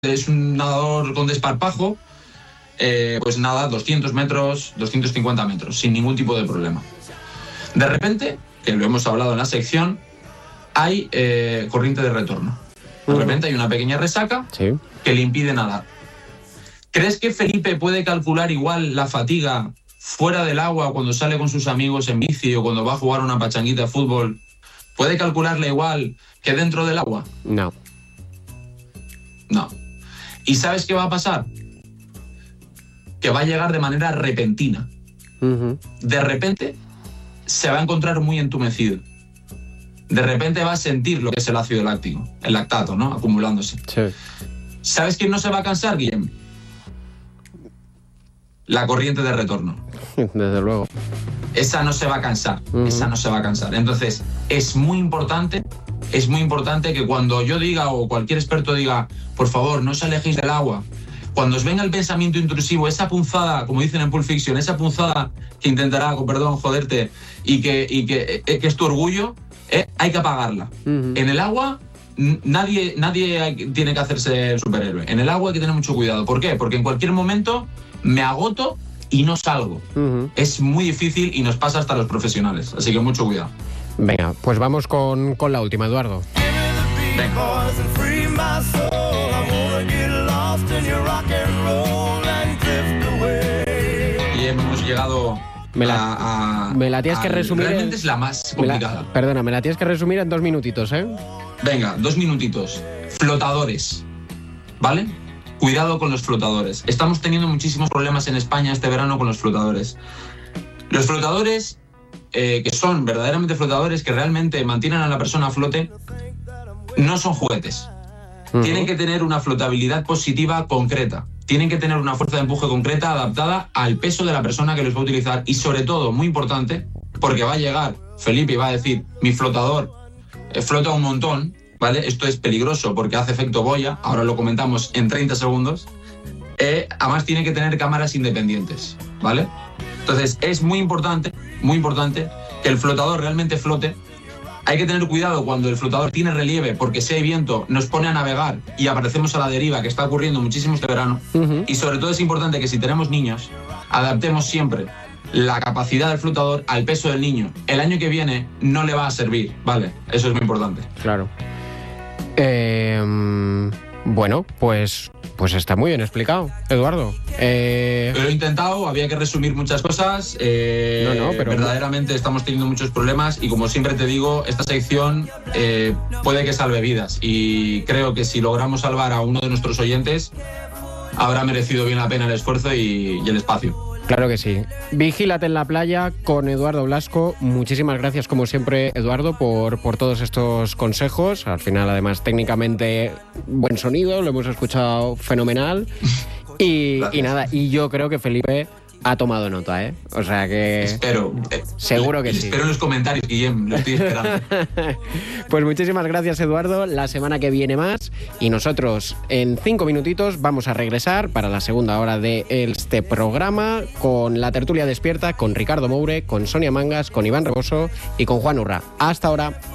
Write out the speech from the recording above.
es un nadador con desparpajo, pues nada 200 metros, 250 metros, sin ningún tipo de problema. De repente, que lo hemos hablado en la sección, hay corriente de retorno. De repente hay una pequeña resaca que le impide nadar. ¿Crees que Felipe puede calcular igual la fatiga fuera del agua cuando sale con sus amigos en bici o cuando va a jugar una pachanguita de fútbol? ¿Puede calcularla igual que dentro del agua? No. ¿Y sabes qué va a pasar? Que va a llegar de manera repentina. De repente se va a encontrar muy entumecido. De repente va a sentir lo que es el ácido láctico, el lactato, ¿no? Acumulándose. Sí. ¿Sabes quién no se va a cansar, Guillem? La corriente de retorno. Desde luego. Esa no se va a cansar, esa no se va a cansar. Entonces, es muy importante que cuando yo diga o cualquier experto diga, por favor, no os alejéis del agua, cuando os venga el pensamiento intrusivo, esa punzada, como dicen en Pulp Fiction, esa punzada que intentará, con perdón, joderte y que es tu orgullo, hay que apagarla. En el agua, nadie tiene que hacerse superhéroe. En el agua hay que tener mucho cuidado. ¿Por qué? Porque en cualquier momento me agoto y no salgo. Es muy difícil y nos pasa hasta a los profesionales. Así que mucho cuidado. Venga, pues vamos con la última, Eduardo. Venga. Y hemos llegado me la tienes que resumir. Realmente es la más complicada. Me la tienes que resumir en 2 minutitos, ¿eh? Venga, 2 minutitos. Flotadores, ¿vale? Cuidado con los flotadores. Estamos teniendo muchísimos problemas en España este verano con los flotadores. Los flotadores, que son verdaderamente flotadores, que realmente mantienen a la persona a flote, no son juguetes. Tienen que tener una flotabilidad positiva concreta. Tienen que tener una fuerza de empuje concreta adaptada al peso de la persona que los va a utilizar. Y sobre todo, muy importante, porque va a llegar Felipe y va a decir, mi flotador flota un montón, ¿vale? Esto es peligroso porque hace efecto boya, ahora lo comentamos en 30 segundos. Además tiene que tener cámaras independientes, ¿vale? Entonces es muy importante que el flotador realmente flote. Hay que tener cuidado cuando el flotador tiene relieve, porque si hay viento nos pone a navegar y aparecemos a la deriva, que está ocurriendo muchísimo este verano. Y sobre todo es importante que si tenemos niños, adaptemos siempre la capacidad del flotador al peso del niño. El año que viene no le va a servir, ¿vale? Eso es muy importante. Claro. Bueno, pues está muy bien explicado, Eduardo. Lo he intentado, había que resumir muchas cosas. Pero verdaderamente estamos teniendo muchos problemas y como siempre te digo, esta sección puede que salve vidas y creo que si logramos salvar a uno de nuestros oyentes, habrá merecido bien la pena el esfuerzo y el espacio. Claro que sí. Vigílate en la playa con Eduardo Blasco. Muchísimas gracias, como siempre, Eduardo, por todos estos consejos. Al final, además, técnicamente, buen sonido, lo hemos escuchado fenomenal. Y nada, y yo creo que Felipe ha tomado nota, ¿eh? O sea que... Espero. Seguro que sí. Espero en los comentarios, Guillem, lo estoy esperando. Pues muchísimas gracias, Eduardo. La semana que viene más. Y nosotros, en 5 minutitos, vamos a regresar para la segunda hora de este programa con la tertulia despierta, con Ricardo Moure, con Sonia Mangas, con Iván Reboso y con Juan Urra. Hasta ahora.